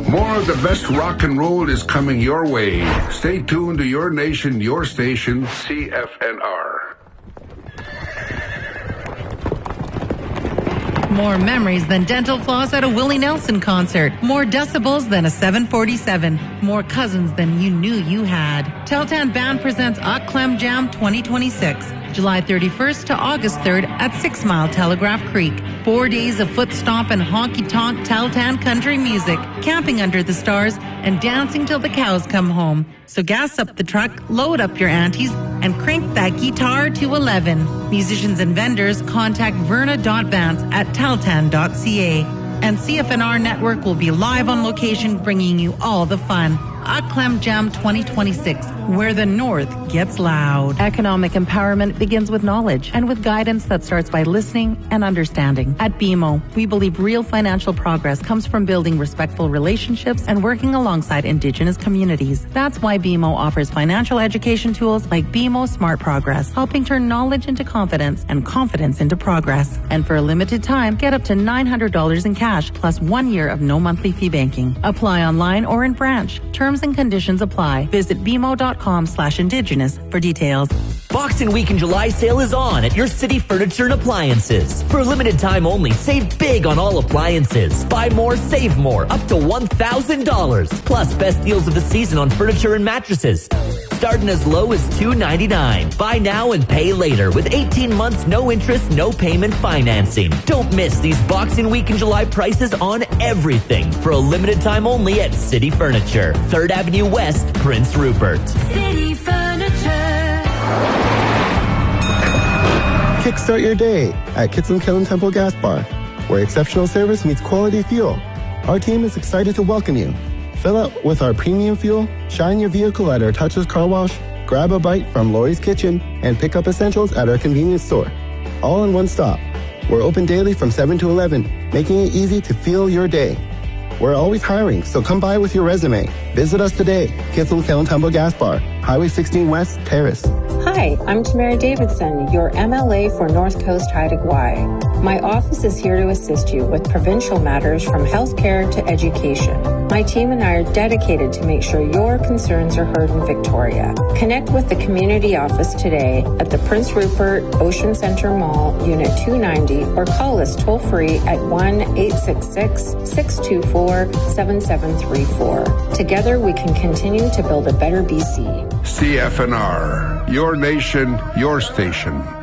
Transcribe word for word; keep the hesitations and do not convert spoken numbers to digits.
More of the best rock and roll is coming your way. Stay tuned to your nation, your station, C F N R. More memories than dental floss at a Willie Nelson concert. More decibels than a seven forty-seven. More cousins than you knew you had. Teltan Band presents Au Clem Jam twenty twenty-six. July thirty-first to August third at Six Mile Telegraph Creek. Four days of foot stomp and honky-tonk Teltan country music, camping under the stars, and dancing till the cows come home. So gas up the truck, load up your aunties, and crank that guitar to eleven. Musicians and vendors contact verna dot vance at teltan dot c a. And C F N R Network will be live on location bringing you all the fun. Au Clem Jam twenty twenty-six, where the North gets loud. Economic empowerment begins with knowledge and with guidance that starts by listening and understanding. At B M O, we believe real financial progress comes from building respectful relationships and working alongside Indigenous communities. That's why B M O offers financial education tools like B M O Smart Progress, helping turn knowledge into confidence and confidence into progress. And for a limited time, get up to nine hundred dollars in cash plus one year of no monthly fee banking. Apply online or in branch. Terms and conditions apply. Visit b m o dot com slash indigenous for details. Boxing Week in July sale is on at your City Furniture and Appliances. For a limited time only, save big on all appliances. Buy more, save more, up to one thousand dollars. Plus, best deals of the season on furniture and mattresses. Starting as low as two ninety-nine. Buy now and pay later with eighteen months, no interest, no payment financing. Don't miss these Boxing Week in July prices on everything for a limited time only at City Furniture. third Avenue West, Prince Rupert. City Furniture. Kickstart your day at Kitsilin Kiln Temple Gas Bar, where exceptional service meets quality fuel. Our team is excited to welcome you. Fill up with our premium fuel, shine your vehicle at our touchless car wash, grab a bite from Lori's Kitchen, and pick up essentials at our convenience store. All in one stop. We're open daily from seven to eleven, making it easy to fuel your day. We're always hiring, so come by with your resume. Visit us today, Kitsilin Kiln Temple Gas Bar, Highway sixteen West, Terrace. Hi, I'm Tamara Davidson, your M L A for North Coast Haida Gwaii. My office is here to assist you with provincial matters from healthcare to education. My team and I are dedicated to make sure your concerns are heard in Victoria. Connect with the community office today at the Prince Rupert Ocean Center Mall, Unit two ninety, or call us toll-free at one eight six six, six two four, seven seven three four. Together, we can continue to build a better B C. C F N R, your nation, your station.